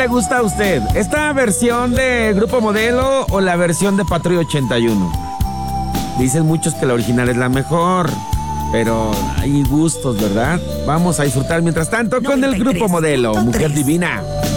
le gusta a usted? ¿Esta versión de Grupo Modelo o la versión de Patrulla 81? Dicen muchos que la original es la mejor, pero hay gustos, ¿verdad? Vamos a disfrutar mientras tanto con el Grupo Modelo, Mujer Divina.